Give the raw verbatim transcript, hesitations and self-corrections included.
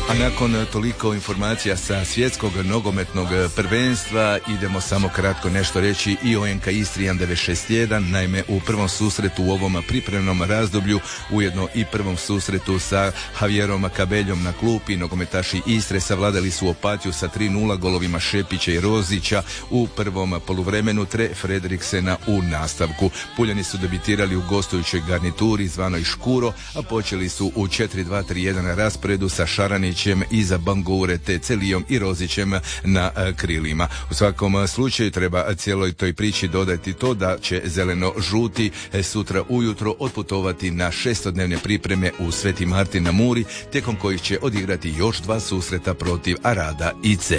A nakon toliko informacija sa svjetskog nogometnog prvenstva idemo samo kratko nešto reći i o N K Istrijan devet šest jedan. Naime, u prvom susretu u ovom pripremnom razdoblju, ujedno i prvom susretu sa Javierom Kabeljom na klupi, nogometaši Istre savladali su Opatiju sa tri nula golovima Šepića i Rozića u prvom poluvremenu tre Fredriksena u nastavku. Puljani su debitirali u gostujućoj garnituri zvanoj Škuro, a počeli su u četiri dva tri jedan rasporedu sa Šaranićem iza Bangure te Celijom i Rozićem na krilima. U svakom slučaju treba cijeloj toj priči dodati to da će zeleno-žuti sutra ujutro otputovati na šestodnevne pripreme u Sveti Martin na Muri, tijekom kojih će odigrati još dva susreta protiv Arada i C.